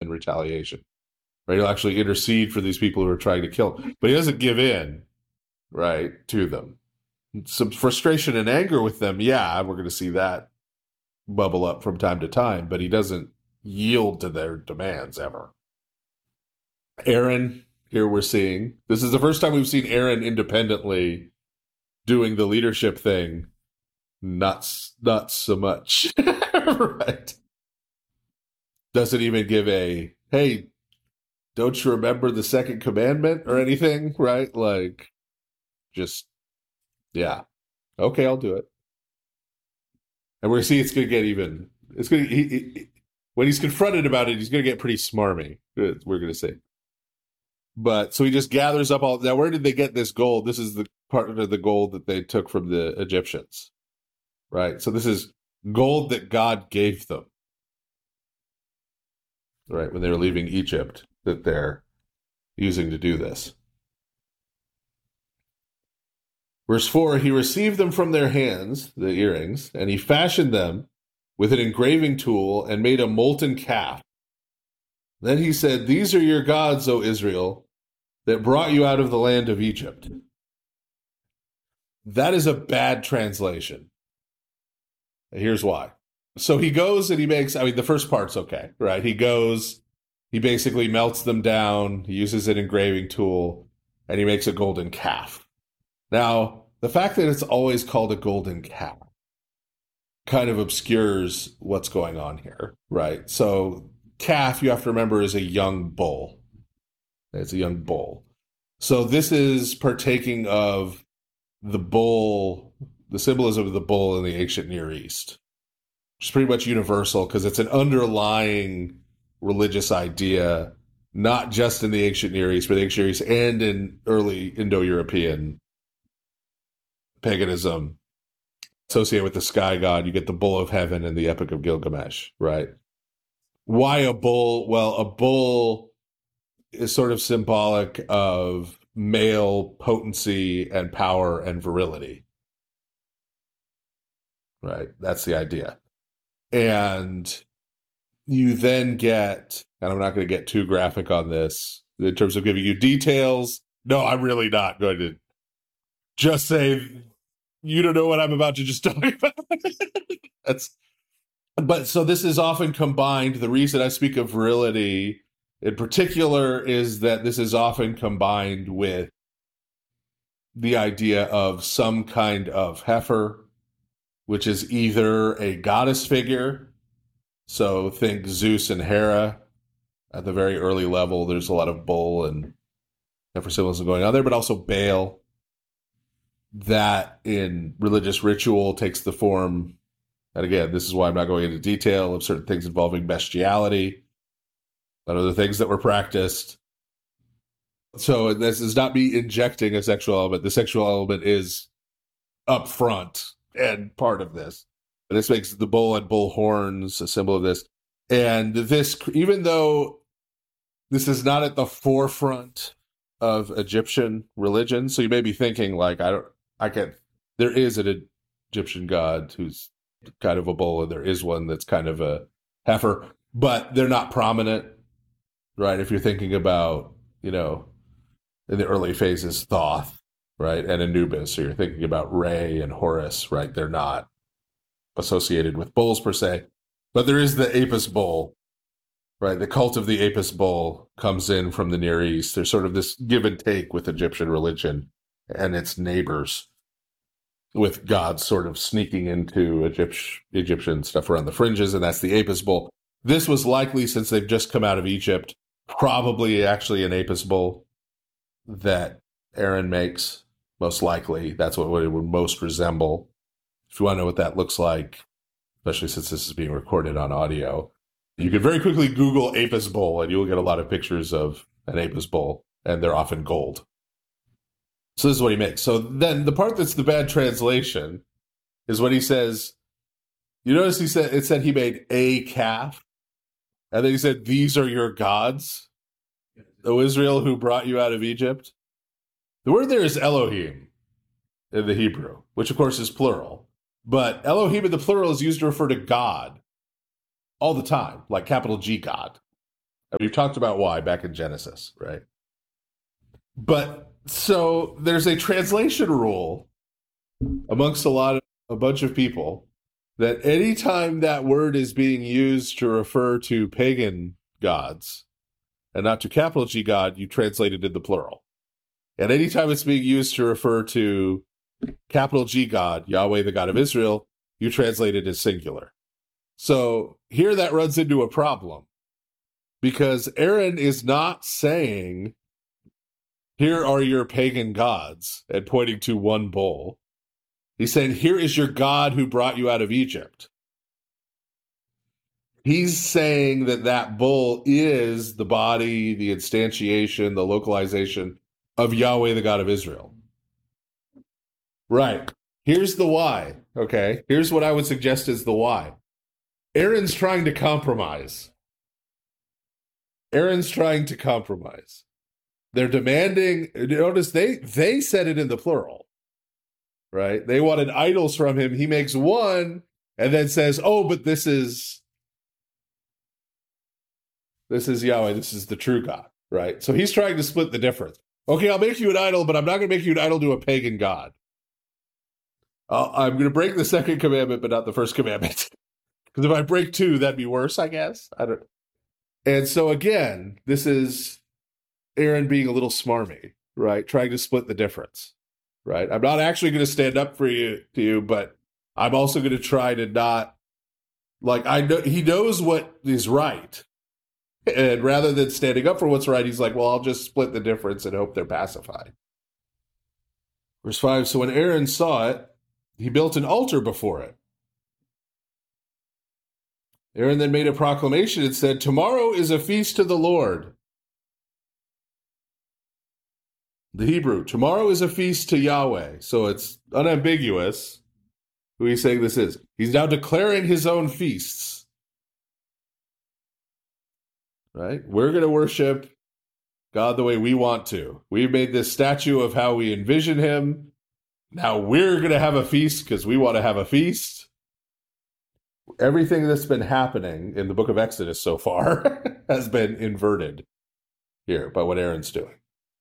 in retaliation. Right? He'll actually intercede for these people who are trying to kill him. But he doesn't give in, right, to them. Some frustration and anger with them, yeah, we're going to see that bubble up from time to time, but he doesn't yield to their demands ever. Aaron, here we're seeing, this is the first time we've seen Aaron independently doing the leadership thing. Not so much. Right. Doesn't even give a, hey, don't you remember the second commandment or anything, right? Like, just, yeah. Okay, I'll do it. And we're going to see it's going to get even, it's going to, when he's confronted about it, he's going to get pretty smarmy, we're going to see. But, so he just gathers up all, now where did they get this gold? This is the part of the gold that they took from the Egyptians, right? So this is gold that God gave them, right? When they were leaving Egypt, that they're using to do this. Verse 4, he received them from their hands, the earrings, and he fashioned them with an engraving tool and made a molten calf. Then he said, these are your gods, O Israel, that brought you out of the land of Egypt. That is a bad translation. Here's why. So he goes and he makes, I mean, the first part's okay, right? He goes, he basically melts them down, he uses an engraving tool, and he makes a golden calf. Now, the fact that it's always called a golden calf kind of obscures what's going on here, right? So calf, you have to remember, is a young bull. It's a young bull. So this is partaking of the bull, the symbolism of the bull in the ancient Near East, which is pretty much universal because it's an underlying religious idea, not just in the ancient Near East, but the ancient Near East and in early Indo-European paganism associated with the sky god. You get the bull of heaven in the Epic of Gilgamesh, right? Why a bull? Well, a bull is sort of symbolic of male potency and power and virility, right? That's the idea. And you then get, and I'm not going to get too graphic on this in terms of giving you details. No, I'm really not going to just say, you don't know what I'm about to just talk about. But so this is often combined. The reason I speak of virility in particular is that this is often combined with the idea of some kind of heifer, which is either a goddess figure. So think Zeus and Hera at the very early level. There's a lot of bull and heifer symbolism going on there, but also Baal, that in religious ritual takes the form, and again, this is why I'm not going into detail, of certain things involving bestiality and other things that were practiced. So this is not me injecting a sexual element. The sexual element is up front and part of this. And this makes the bull and bull horns a symbol of this. And this, even though this is not at the forefront of Egyptian religion, so you may be thinking like, there is an Egyptian god who's kind of a bull, and there is one that's kind of a heifer, but they're not prominent, right? If you're thinking about, in the early phases, Thoth, right, and Anubis, so you're thinking about Re and Horus, right? They're not associated with bulls per se, but there is the Apis bull, right? The cult of the Apis bull comes in from the Near East. There's sort of this give and take with Egyptian religion and its neighbors, with gods sort of sneaking into Egyptian stuff around the fringes, and that's the Apis bull. This was likely, since they've just come out of Egypt, probably actually an Apis bull that Aaron makes, most likely. That's what it would most resemble. If you want to know what that looks like, especially since this is being recorded on audio, you can very quickly Google Apis bull, and you'll get a lot of pictures of an Apis bull, and they're often gold. So this is what he makes. So then the part that's the bad translation is when he says, you notice it said he made a calf, and then he said, these are your gods, O Israel, who brought you out of Egypt. The word there is Elohim in the Hebrew, which of course is plural. But Elohim in the plural is used to refer to God all the time, like capital G God. We've talked about why back in Genesis, right? But so there's a translation rule amongst a bunch of people that anytime that word is being used to refer to pagan gods and not to capital G God, you translate it in the plural. And anytime it's being used to refer to capital G God, Yahweh, the God of Israel, you translate it as singular. So here that runs into a problem because Aaron is not saying, here are your pagan gods, and pointing to one bull. He's saying, here is your God who brought you out of Egypt. He's saying that that bull is the body, the instantiation, the localization of Yahweh, the God of Israel. Right. Here's the why, okay? Here's what I would suggest is the why. Aaron's trying to compromise. Aaron's trying to compromise. They're demanding, notice they said it in the plural, right? They wanted idols from him. He makes one and then says, oh, but this is Yahweh. This is the true God, right? So he's trying to split the difference. Okay, I'll make you an idol, but I'm not going to make you an idol to a pagan God. I'm going to break the second commandment, but not the first commandment. Because if I break two, that'd be worse, I guess. And so again, this is Aaron being a little smarmy, right? Trying to split the difference, right? I'm not actually going to stand up for you, but I'm also going to try to not, like, I know he knows what is right. And rather than standing up for what's right, he's like, well, I'll just split the difference and hope they're pacified. Verse 5, so when Aaron saw it, he built an altar before it. Aaron then made a proclamation and said, tomorrow is a feast to the Lord. The Hebrew, tomorrow is a feast to Yahweh. So it's unambiguous who he's saying this is. He's now declaring his own feasts. Right? We're going to worship God the way we want to. We've made this statue of how we envision him. Now we're going to have a feast because we want to have a feast. Everything that's been happening in the book of Exodus so far has been inverted here by what Aaron's doing.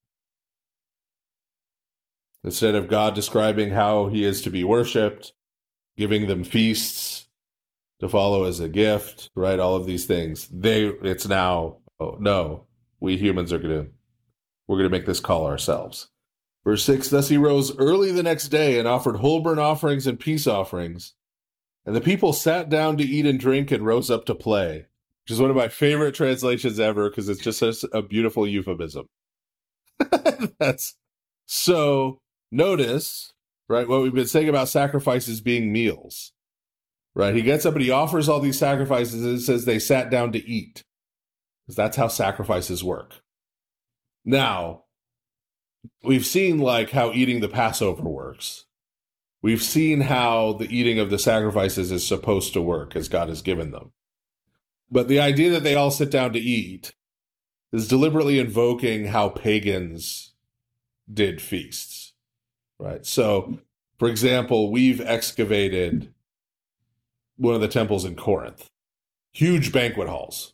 Instead of God describing how he is to be worshipped, giving them feasts to follow as a gift, right? All of these things. It's now, oh no, we humans we're going to make this call ourselves. Verse 6, thus he rose early the next day and offered whole burnt offerings and peace offerings. And the people sat down to eat and drink and rose up to play, which is one of my favorite translations ever because it's just such a beautiful euphemism. That's so notice, right, what we've been saying about sacrifices being meals, right? He gets up and he offers all these sacrifices and it says they sat down to eat because that's how sacrifices work. Now, we've seen like how eating the Passover works. We've seen how the eating of the sacrifices is supposed to work as God has given them. But the idea that they all sit down to eat is deliberately invoking how pagans did feasts, right? So, for example, we've excavated one of the temples in Corinth, huge banquet halls,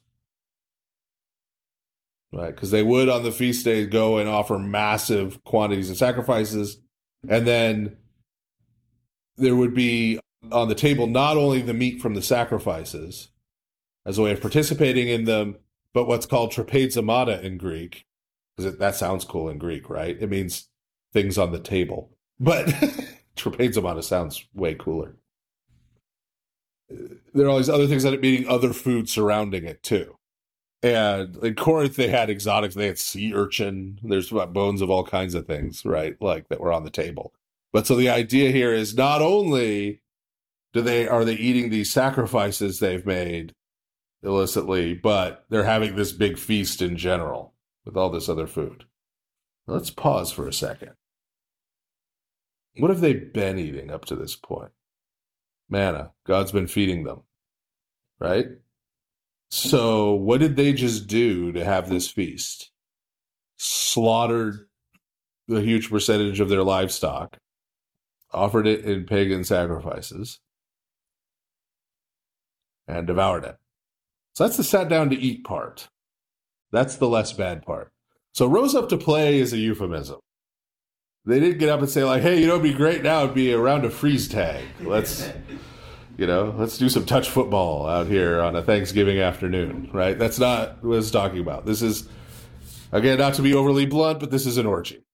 right? Because they would on the feast day go and offer massive quantities of sacrifices, and then there would be on the table not only the meat from the sacrifices as a way of participating in them, but what's called trapezomata in Greek, because that sounds cool in Greek, right? It means things on the table. But trapezomata sounds way cooler. There are all these other things that meaning other food surrounding it too. And in Corinth, they had exotics. They had sea urchin. There's bones of all kinds of things, right? Like that were on the table. But so the idea here is not only are they eating these sacrifices they've made illicitly, but they're having this big feast in general with all this other food. Let's pause for a second. What have they been eating up to this point? Manna. God's been feeding them, right? So what did they just do to have this feast? Slaughtered a huge percentage of their livestock, offered it in pagan sacrifices, and devoured it. So that's the sat down to eat part. That's the less bad part. So rose up to play is a euphemism. They didn't get up and say, like, hey, you know, it'd be great now. It'd be a round of freeze tag. Let's do some touch football out here on a Thanksgiving afternoon, right? That's not what it's talking about. This is, again, not to be overly blunt, but this is an orgy.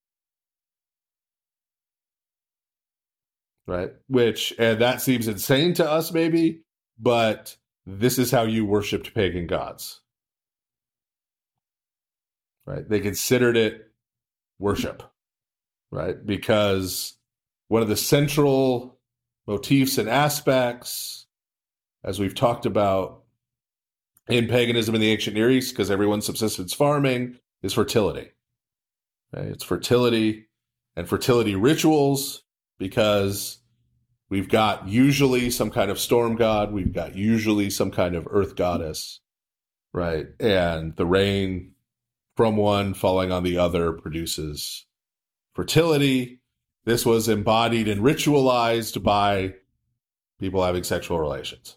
Right? And that seems insane to us maybe, but this is how you worshipped pagan gods. Right? They considered it worship, right? Because one of the central motifs and aspects, as we've talked about in paganism in the ancient Near East, because everyone's subsistence farming, is fertility. Right? It's fertility and fertility rituals, because we've got usually some kind of storm god, we've got usually some kind of earth goddess, right? And the rain from one falling on the other produces fertility. This was embodied and ritualized by people having sexual relations,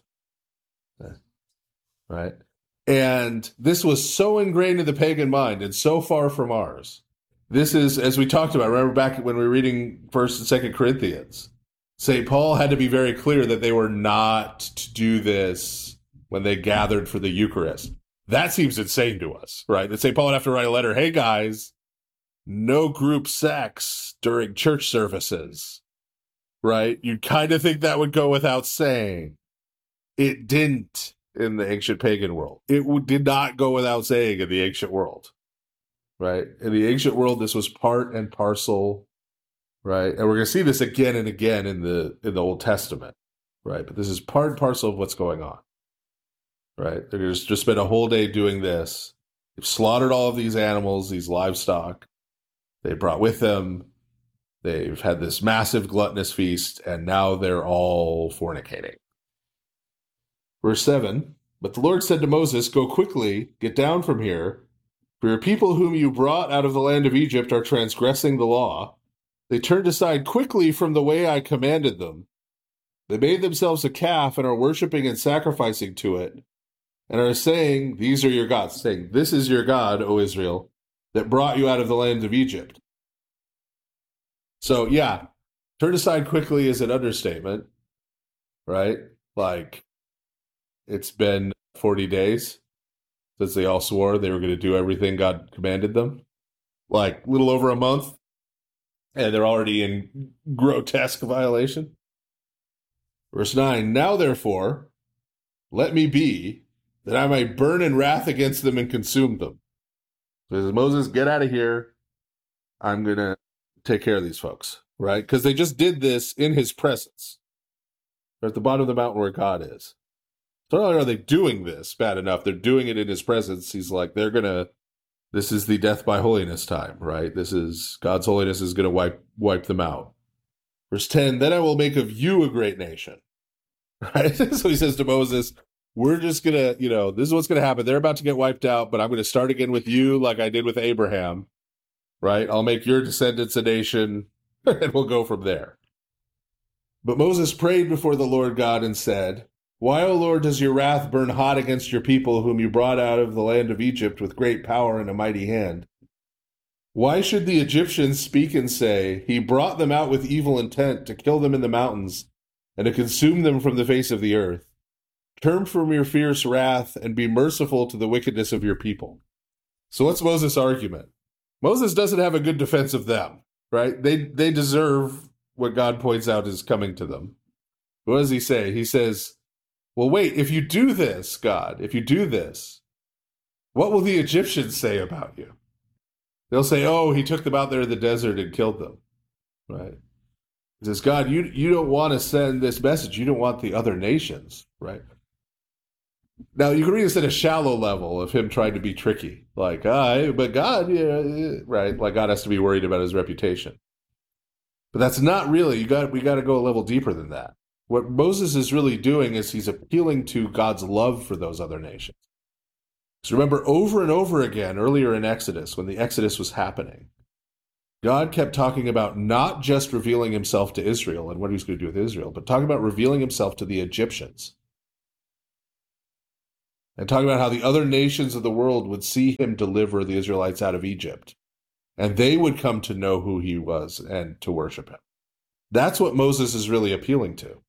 right? And this was so ingrained in the pagan mind and so far from ours. This is, as we talked about, remember back when we were reading 1st and 2nd Corinthians, St. Paul had to be very clear that they were not to do this when they gathered for the Eucharist. That seems insane to us, right? That St. Paul would have to write a letter, hey guys, no group sex during church services, right? You'd kind of think that would go without saying. It didn't in the ancient pagan world. It did not go without saying in the ancient world, right? In the ancient world, this was part and parcel, right? And we're going to see this again and again in the Old Testament, right? But this is part and parcel of what's going on. Right? They're just spent a whole day doing this. They've slaughtered all of these animals, these livestock. They brought with them. They've had this massive gluttonous feast, and now they're all fornicating. Verse 7, but the Lord said to Moses, go quickly, get down from here, for your people whom you brought out of the land of Egypt are transgressing the law. They turned aside quickly from the way I commanded them. They made themselves a calf and are worshiping and sacrificing to it, and are saying, these are your gods, saying, this is your God, O Israel, that brought you out of the land of Egypt. So, yeah, turn aside quickly is an understatement, right? Like, it's been 40 days since they all swore they were going to do everything God commanded them. Like, a little over a month, and they're already in grotesque violation. Verse 9, now therefore, let me be, that I might burn in wrath against them and consume them. So he says, Moses, get out of here. I'm going to take care of these folks, right? Because they just did this in his presence. They're at the bottom of the mountain where God is. So not only are they doing this bad enough, they're doing it in his presence. He's like, this is the death by holiness time, right? This is, God's holiness is going to wipe them out. Verse 10, then I will make of you a great nation, right? So he says to Moses, we're just going to, this is what's going to happen. They're about to get wiped out, but I'm going to start again with you like I did with Abraham, right? I'll make your descendants a nation, and we'll go from there. But Moses prayed before the Lord God and said, why, O Lord, does your wrath burn hot against your people whom you brought out of the land of Egypt with great power and a mighty hand? Why should the Egyptians speak and say, he brought them out with evil intent to kill them in the mountains and to consume them from the face of the earth? Turn from your fierce wrath and be merciful to the wickedness of your people. So what's Moses' argument? Moses doesn't have a good defense of them, right? They deserve what God points out is coming to them. What does he say? He says, well, wait, if you do this, God, if you do this, what will the Egyptians say about you? They'll say, oh, he took them out there in the desert and killed them, right? He says, God, you don't want to send this message. You don't want the other nations, right? Now, you can read this at a shallow level of him trying to be tricky. Like, but God, right? Like God has to be worried about his reputation. But that's not really, we got to go a level deeper than that. What Moses is really doing is he's appealing to God's love for those other nations. So remember, over and over again, earlier in Exodus, when the Exodus was happening, God kept talking about not just revealing himself to Israel and what he was going to do with Israel, but talking about revealing himself to the Egyptians. and talking about how the other nations of the world would see him deliver the Israelites out of Egypt, and they would come to know who he was and to worship him. That's what Moses is really appealing to.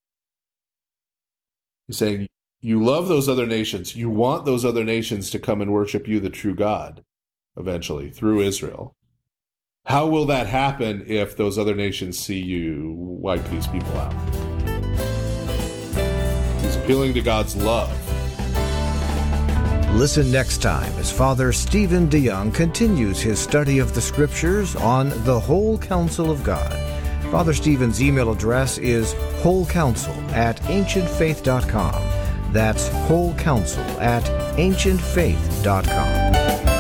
He's saying, you love those other nations. You want those other nations to come and worship you, the true God, eventually, through Israel. How will that happen if those other nations see you wipe these people out? He's appealing to God's love. Listen next time as Father Stephen DeYoung continues his study of the Scriptures on the whole counsel of God. Father Stephen's email address is wholecounsel@ancientfaith.com. That's wholecounsel@ancientfaith.com.